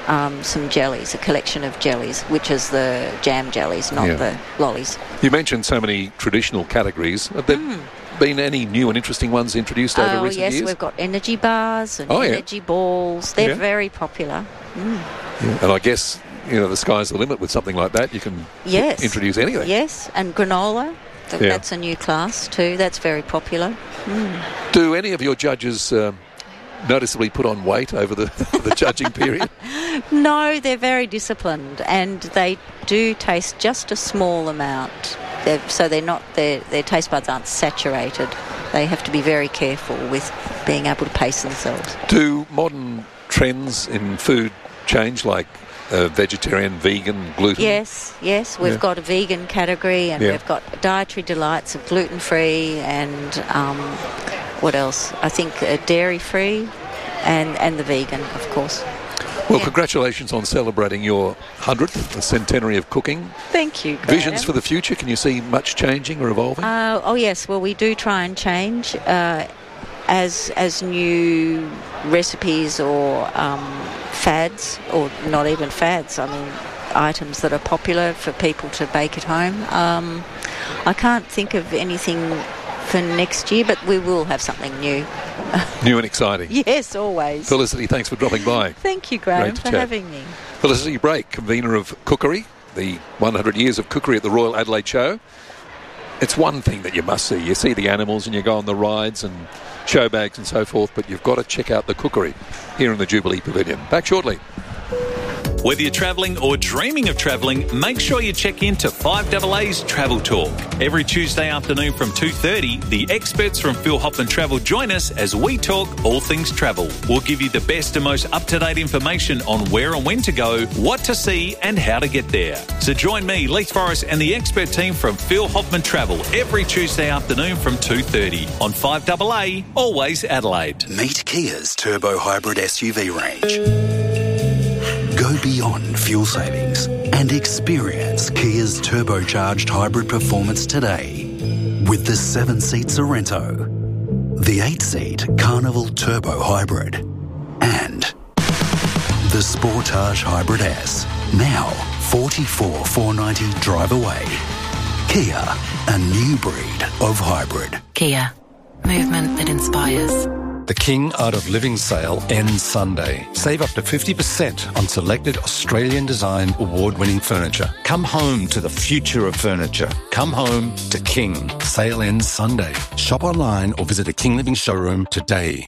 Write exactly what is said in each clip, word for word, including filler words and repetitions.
um, some jellies, a collection of jellies, which is the jam jellies, not yeah. the lollies. You mentioned so many traditional categories. Have there mm. been any new and interesting ones introduced over oh, recent yes, years? Yes, we've got energy bars and oh, energy yeah. balls. They're yeah. very popular. Mm. Yeah. And I guess, you know, the sky's the limit with something like that. You can yes. introduce anything. Yes, and granola. Th- yeah. That's a new class too. That's very popular. Mm. Do any of your judges um, noticeably put on weight over the, the judging period? No, they're very disciplined, and they do taste just a small amount. They're, so they're not their their taste buds aren't saturated. They have to be very careful with being able to pace themselves. Do modern trends in food change, like uh, vegetarian, vegan, gluten? Yes, yes. We've yeah. got a vegan category, and yeah. we've got dietary delights of gluten-free and um, what else? I think uh, dairy-free and, and the vegan, of course. Well, yeah. congratulations on celebrating your hundredth, the centenary of cooking. Thank you, Graham. Visions for the future? Can you see much changing or evolving? Uh, oh, yes. Well, we do try and change uh, as as new recipes or um, fads, or not even fads, I mean, items that are popular for people to bake at home. Um, I can't think of anything for next year, but we will have something new. New and exciting. Yes, always. Felicity, thanks for dropping by. Thank you, Graham, for chat. having me. Felicity Brake, convener of Cookery, the one hundred years of cookery at the Royal Adelaide Show. It's one thing that you must see. You see the animals and you go on the rides and show bags and so forth, but you've got to check out the cookery here in the Jubilee Pavilion. Back shortly. Whether you're travelling or dreaming of travelling, make sure you check in to five A A's Travel Talk. Every Tuesday afternoon from two thirty, the experts from Phil Hoffman Travel join us as we talk all things travel. We'll give you the best and most up-to-date information on where and when to go, what to see and how to get there. So join me, Leith Forrest and the expert team from Phil Hoffman Travel every Tuesday afternoon from two thirty on five A A, always Adelaide. Meet Kia's Turbo Hybrid S U V range. Go beyond fuel savings and experience Kia's turbocharged hybrid performance today with the seven-seat Sorrento, the eight-seat Carnival Turbo Hybrid, and the Sportage Hybrid S, now forty-four thousand four hundred ninety dollars drive away. Kia, a new breed of hybrid. Kia, movement that inspires. The King Art of Living sale ends Sunday. Save up to fifty percent on selected Australian design award-winning furniture. Come home to the future of furniture. Come home to King. Sale ends Sunday. Shop online or visit a King Living showroom today.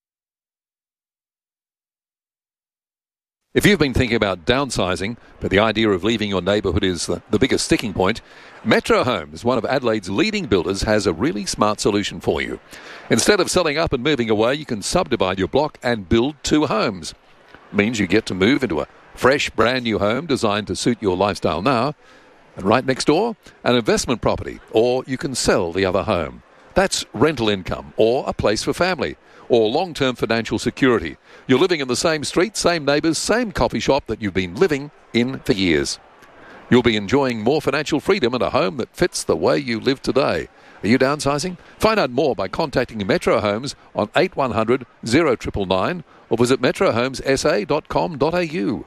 If you've been thinking about downsizing, but the idea of leaving your neighbourhood is the, the biggest sticking point, Metro Homes, one of Adelaide's leading builders, has a really smart solution for you. Instead of selling up and moving away, you can subdivide your block and build two homes. It means you get to move into a fresh, brand new home designed to suit your lifestyle now. And right next door, an investment property, or you can sell the other home. That's rental income, or a place for family, or long-term financial security. You're living in the same street, same neighbours, same coffee shop that you've been living in for years. You'll be enjoying more financial freedom and a home that fits the way you live today. Are you downsizing? Find out more by contacting Metro Homes on eight one hundred, oh nine nine nine or visit metro homes s a dot com dot a u.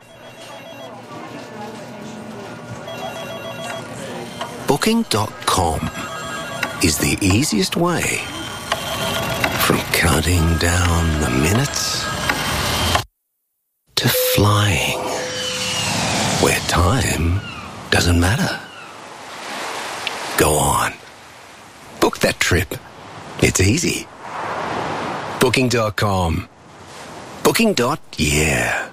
Booking dot com is the easiest way from counting down the minutes to flying where time doesn't matter. Go on. Book that trip. It's easy. Booking dot com. Booking. Yeah.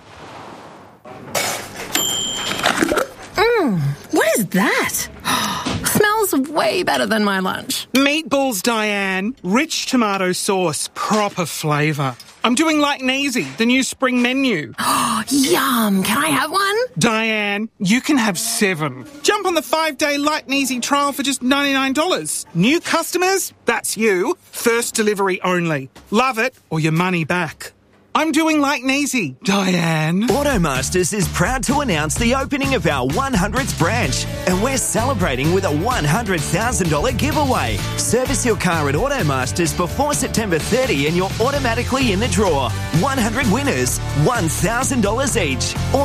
Mmm, what is that? Smells way better than my lunch. Meatballs, Diane. Rich tomato sauce, proper flavour. I'm doing like Neasy, the new spring menu. Yum! Can I have one? Diane, you can have seven. Jump on the five-day Like Neasy trial for just ninety-nine dollars. New customers? That's you. First delivery only. Love it or your money back. I'm doing like Neasy, Diane. Automasters is proud to announce the opening of our one hundredth branch, and we're celebrating with a one hundred thousand dollars giveaway. Service your car at Automasters before September thirtieth and you're automatically in the draw. one hundred winners, one thousand dollars each.